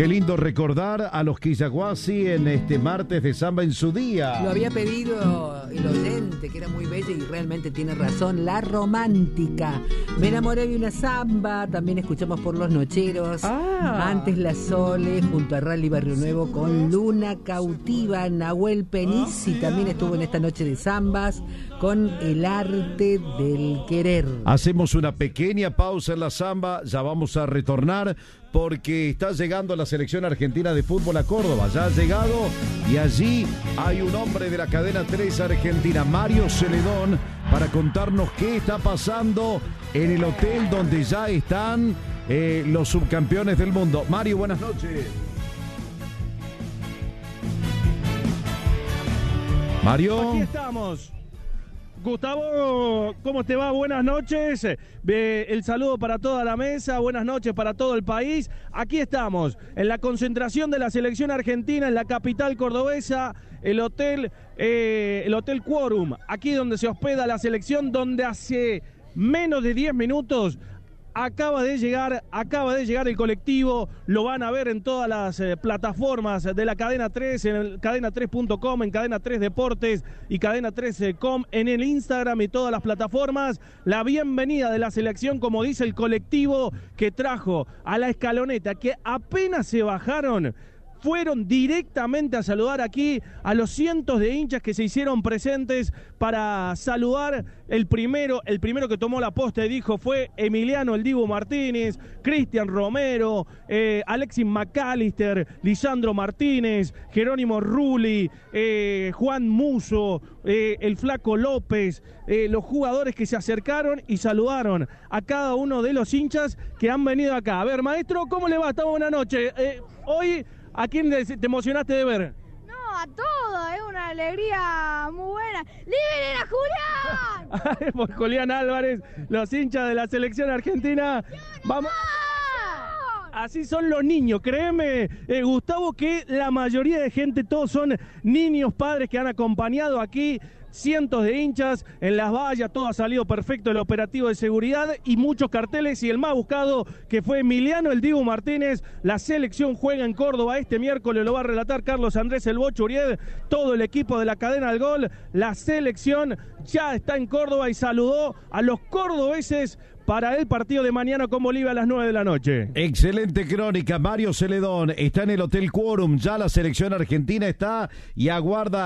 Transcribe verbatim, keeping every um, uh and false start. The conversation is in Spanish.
Qué lindo recordar a los Quillaguasi en este martes de samba en su día. Lo había pedido el oyente, que era muy bella y realmente tiene razón. La romántica. Me enamoré de una samba. También escuchamos por Los Nocheros. Ah. Antes La Sole, junto a Rally Barrio Nuevo con Luna Cautiva. Nahuel Penisi también estuvo en esta noche de zambas con El Arte del Querer. Hacemos una pequeña pausa en la samba. Ya vamos a retornar porque está llegando la selección argentina de fútbol a Córdoba. Ya ha llegado y allí hay un hombre de la cadena tres Argentina, Mario Celedón, para contarnos qué está pasando en el hotel donde ya están eh, los subcampeones del mundo. Mario, buenas noches. Mario. Aquí estamos. Gustavo, ¿cómo te va? Buenas noches. Eh, el saludo para toda la mesa, buenas noches para todo el país. Aquí estamos, en la concentración de la selección argentina en la capital cordobesa, el hotel, eh, el Hotel Quorum, aquí donde se hospeda la selección, donde hace menos de diez minutos acaba de llegar, acaba de llegar el colectivo. Lo van a ver en todas las eh, plataformas de la Cadena tres, en el cadena tres punto com, en Cadena tres Deportes y Cadena tres punto com, en el Instagram y todas las plataformas. La bienvenida de la selección, como dice el colectivo que trajo a la escaloneta, que apenas se bajaron, fueron directamente a saludar aquí a los cientos de hinchas que se hicieron presentes para saludar. El primero, el primero que tomó la posta y dijo fue Emiliano El Dibu Martínez, Cristian Romero, eh, Alexis McAllister, Lisandro Martínez, Jerónimo Rulli, eh, Juan Muso, eh, el Flaco López, eh, los jugadores que se acercaron y saludaron a cada uno de los hinchas que han venido acá. A ver, maestro, ¿cómo le va? Estamos, buena noche. Eh, hoy, ¿a quién te emocionaste de ver? No, a todo, es una alegría muy buena. ¡Liberen a Julián! Por Julián Álvarez, los hinchas de la selección argentina. Vamos. Así son los niños, créeme, eh, Gustavo, que la mayoría de gente, todos son niños, padres que han acompañado aquí. Cientos de hinchas en las vallas, todo ha salido perfecto, el operativo de seguridad y muchos carteles, y el más buscado que fue Emiliano El Dibu Martínez. La selección juega en Córdoba este miércoles, lo va a relatar Carlos Andrés El Bocho Uriel, todo el equipo de la cadena del gol. La selección ya está en Córdoba y saludó a los cordobeses para el partido de mañana con Bolivia a las nueve de la noche. Excelente crónica, Mario Celedón está en el Hotel Quorum, ya la selección argentina está y aguarda